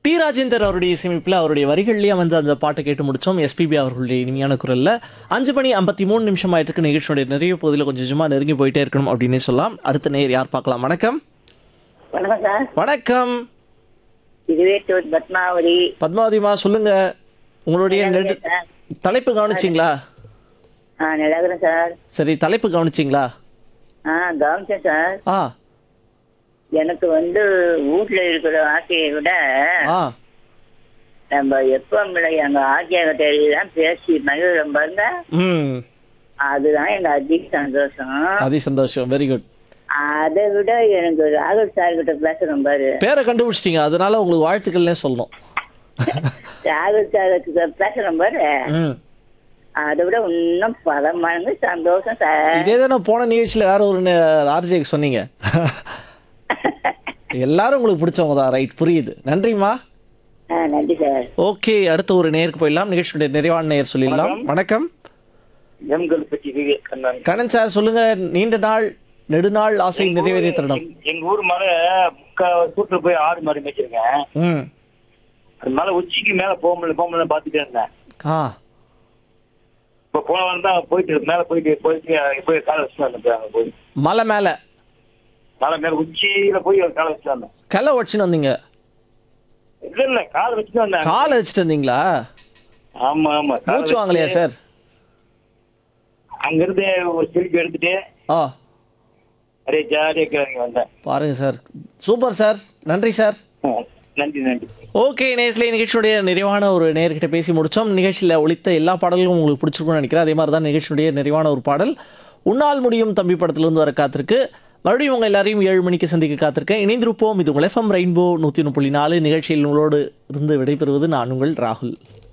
D Rajendar அவருடைய இசையமைப்பில் அவருடைய வரிகள்லேயே வந்து அந்த பாட்டை கேட்டு முடித்தோம். எஸ்பிபி அவர்களுடைய இனிமையான குரலில் 5:53 ஆயிட்டு நிகழ்ச்சியுடைய நிறைய பகுதியில் கொஞ்சம் கொஞ்சமாக நெருங்கி போயிட்டே இருக்கணும் அப்படின்னே சொல்லலாம். அடுத்த நேர் யார் பார்க்கலாம்? வணக்கம். வணக்கம் சார். வணக்கம். இதுவே பத்மாவதி. பத்மாவதிமா சொல்லுங்க. உங்களுடைய தலைப்பு கவனிச்சிங்களா? நல்லா இருக்கிறேன் சார். சரி, தலைப்பு கவனிச்சிங்களா? கவனிச்சேன் சார். ஆ எனக்கு வீட்டுல இருக்கிற ஆசையை விட ஆ நம்ம எப்பவுமே எங்க ஆசையாகிட்ட தான் பேசி மகிழ்ச்சியம் பாருங்க. ம் அதுதான் எங்க அதிக சந்தோஷம். அதி சந்தோஷம். Very good. அதை விட எனக்கு ராகுல் சார் கிட்ட பேசுறோம் பாரு. பேரை கண்டுபிடிச்சிட்டீங்க, அதனால உங்களுக்கு வாழ்த்துக்கள்னே சொல்லணும். ராகுல் சாருக்கு பேசுறோம் பாரு. அதை விட இன்னும் பல மடங்கு சந்தோஷம் சார். இதே தானே போன நிகழ்ச்சியில் வேற ஒரு ஆர்ஜேக்கு சொன்னீங்க. எல்லாரும் உங்களுக்கு பிடிச்சவங்க தான். ரைட், புரியுது. நன்றிம்மா. நன்றி சார். ஓகே, அடுத்த ஒரு நேருக்கு போயிடலாம். நிகழ்ச்சியுடைய நிறைவான நேர் சொல்லிடலாம். வணக்கம். கண்ணன் சார் சொல்லுங்க. நீண்ட நாள் நெடுநாள் ஆசை நிறைவேறிய தருணம். எங்க ஊர் மேல கூட்டு போய் ஆடு மாதிரி மேய்ச்சிருக்கேன். அது மேல உச்சிக்கு மேல போக முடியல பாத்துட்டே இருந்தேன். இப்ப போன வாரம் தான் போயிட்டு மேல போயிட்டு போய் காலை வச்சுட்டு வந்தேன். போய் மலை மேல உச்சியில போய் காலை வச்சுட்டு வந்தேன். களை வச்சுன்னு வந்தீங்க? இல்ல காலை வச்சுட்டு வந்தேன். காலை வச்சுட்டு வந்தீங்களா? ஆமா ஆமா. மூச்சு வாங்கலையா சார்? அங்க இருந்து ஒரு செல்ஃபி எடுத்துட்டு அப்படியே ஜாலியா வந்தேன். பாருங்க சார், சூப்பர் சார். நன்றி சார். நன்றி நன்றி. ஓகே நேர்களே, நிகழ்ச்சியுடைய நிறைவான ஒரு நேர்கிட்ட பேசி முடித்தோம். நிகழ்ச்சியில் ஒழித்த எல்லா பாடல்களும் உங்களுக்கு பிடிச்சிருக்கும்னு நினைக்கிறேன். அதே மாதிரி தான் நிகழ்ச்சியுடைய நிறைவான ஒரு பாடல் உன்னால் முடியும் தம்பி படத்திலிருந்து வர காத்திருக்கு. மறுபடியும் உங்கள் எல்லாரையும் 7 மணிக்கு சந்திக்க காத்திருக்கேன். இணைந்திருப்போம். இது உங்கள் FM ரெயின்போ 101.4 நிகழ்ச்சியில் உங்களோடு இருந்து விடைபெறுவது நான் உங்கள் ராகுல்.